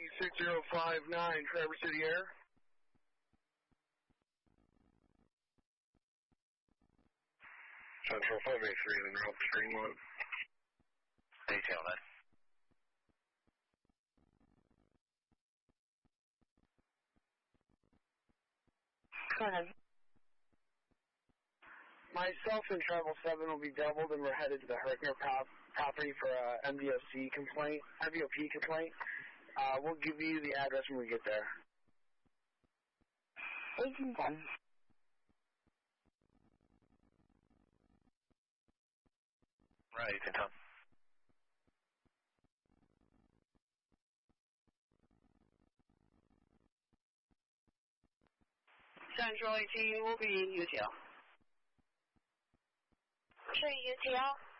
6059, Traverse City Air. Central 583, then route screen 1. Detail that. Go ahead. Myself and Travel 7 will be doubled, and we're headed to the Herkner property for a MVOP complaint. We'll give you the address when we get there. 1810. Right, 1810. Central 18 will be UTL. Sure, UTL.